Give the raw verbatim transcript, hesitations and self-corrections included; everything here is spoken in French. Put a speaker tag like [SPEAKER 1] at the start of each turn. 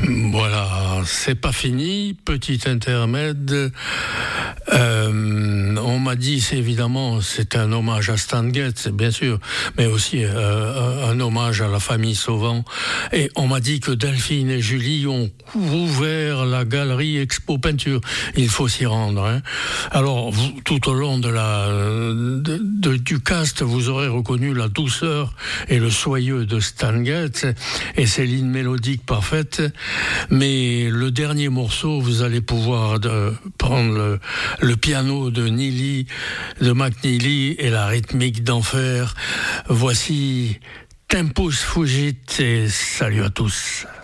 [SPEAKER 1] Voilà, c'est pas fini, petit intermède. Euh, on m'a dit, c'est évidemment, c'est un hommage à Stan Getz, bien sûr, mais aussi euh, un hommage à la famille Sauvant. Et on m'a dit que Delphine et Julie ont ouvert la galerie Expo Peinture. Il faut s'y rendre. Hein. Alors, vous, tout au long de la, de, de, du cast, vous aurez reconnu la douceur et le soyeux de Stan Getz et ses lignes mélodiques parfaites. Mais le dernier morceau, vous allez pouvoir de, prendre le, le piano de Neely, de McNeely et la rythmique d'Enfer. Voici Tempus Fugit et salut à tous.